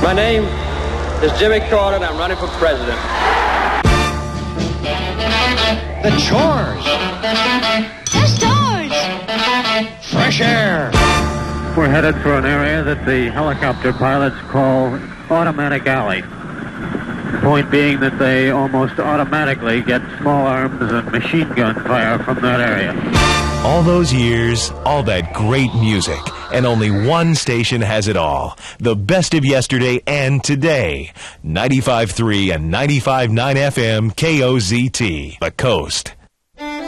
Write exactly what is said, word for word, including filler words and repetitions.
My name is Jimmy Carter, and I'm running for president. The chores. The stores. Fresh air. We're headed for an area that the helicopter pilots call Automatic Alley. The point being that they almost automatically get small arms and machine gun fire from that area. All those years, all that great music, and only one station has it all. The best of yesterday and today. ninety-five point three and ninety-five point nine F M K O Z T, The Coast.